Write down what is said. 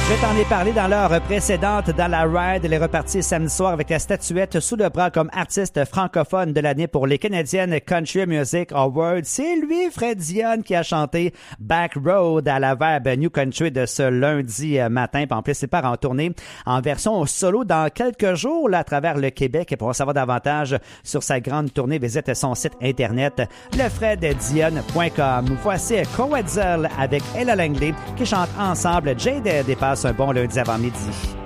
Je t'en ai parlé dans l'heure précédente dans la Ride. Elle est repartie samedi soir avec la statuette sous le bras comme artiste francophone de l'année pour les Canadiennes Country Music Awards. C'est lui, Fred Dionne, qui a chanté Back Road à la Verbe New Country de ce lundi matin. Puis en plus, il part en tournée en version solo dans quelques jours là, à travers le Québec. Et pour en savoir davantage sur sa grande tournée, visite son site internet lefreddionne.com. Voici Cowetzel avec Ella Langley qui chantent ensemble Jade dépasse un bon lundi avant-midi.